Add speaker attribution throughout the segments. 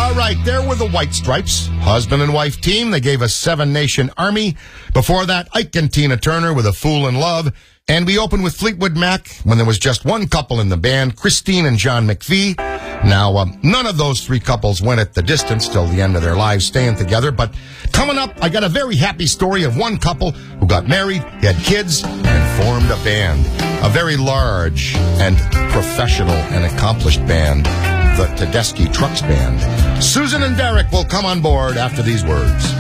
Speaker 1: All right, there were the White Stripes, husband and wife team. They gave us Seven Nation Army. Before that, Ike and Tina Turner with A Fool in Love. And we opened with Fleetwood Mac when there was just one couple in the band, Christine and John McVie. Now, none of those three couples went at the distance till the end of their lives staying together. But coming up, I got a very happy story of one couple who got married, had kids, and formed a band. A very large and professional and accomplished band, the Tedeschi Trucks Band. Susan and Derek will come on board after these words.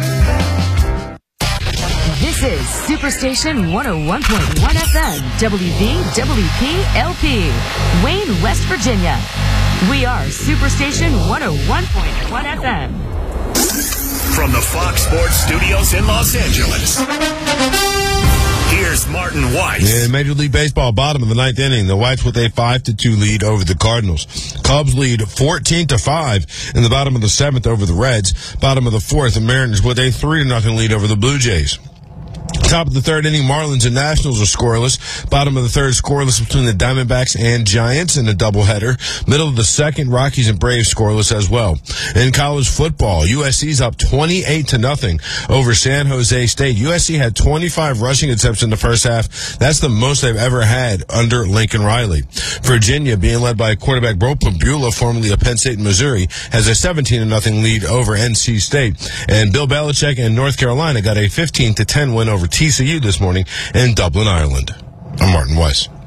Speaker 2: This is Superstation 101.1 FM, WVWP-LP, Wayne, West Virginia. We are Superstation 101.1 FM.
Speaker 3: From the Fox Sports Studios in Los Angeles, here's Martin Weiss.
Speaker 4: In Major League Baseball, bottom of the ninth inning, the Whites with a 5-2 lead over the Cardinals. Cubs lead 14-5 in the bottom of the seventh over the Reds. Bottom of the fourth, the Mariners with a 3-0 lead over the Blue Jays. Top of the third inning, Marlins and Nationals are scoreless. Bottom of the third, scoreless between the Diamondbacks and Giants in a doubleheader. Middle of the second, Rockies and Braves scoreless as well. In college football, USC's up 28-0 over San Jose State. USC had 25 rushing attempts in the first half. That's the most they've ever had under Lincoln Riley. Virginia, being led by quarterback Bo Pabula, formerly of Penn State and Missouri, has a 17-0 lead over NC State. And Bill Belichick and North Carolina got a 15-10 win over TCU this morning in Dublin, Ireland. I'm Martin Weiss.